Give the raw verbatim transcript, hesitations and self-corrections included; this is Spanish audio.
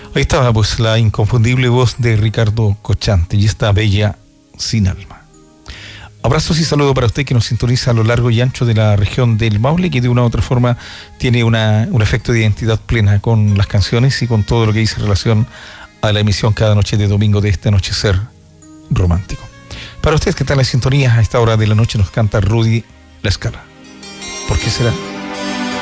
Ahí estaba pues la inconfundible voz de Ricardo Cocchante y esta bella Sin Alma. Abrazos y saludos para usted que nos sintoniza a lo largo y ancho de la región del Maule, que de una u otra forma tiene una, un efecto de identidad plena con las canciones y con todo lo que dice en relación a la emisión cada noche de domingo de este anochecer romántico. Para ustedes que están en la sintonía, a esta hora de la noche nos canta Rudy La Escala. ¿Por qué será?